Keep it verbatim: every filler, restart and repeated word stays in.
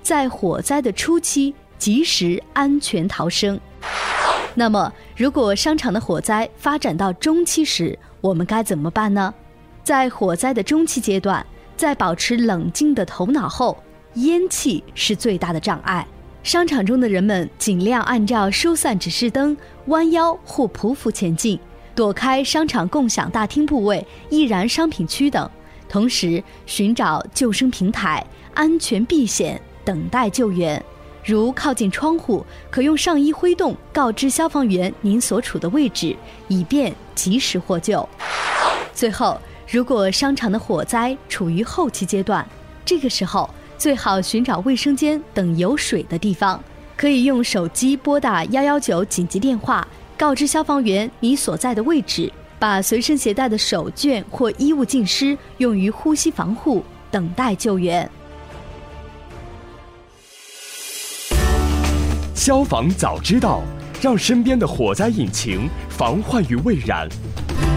在火灾的初期及时安全逃生。那么，如果商场的火灾发展到中期时，我们该怎么办呢？在火灾的中期阶段，在保持冷静的头脑后，烟气是最大的障碍。商场中的人们尽量按照疏散指示灯弯腰或匍匐前进，躲开商场共享大厅部位、易燃商品区等，同时寻找救生平台，安全避险，等待救援。如靠近窗户，可用上衣挥动告知消防员您所处的位置，以便及时获救。最后，如果商场的火灾处于后期阶段，这个时候最好寻找卫生间等有水的地方，可以用手机拨打一一九紧急电话，告知消防员你所在的位置，把随身携带的手绢或衣物浸湿，用于呼吸防护，等待救援。 消防早知道，让身边的火灾引擎防患于未然。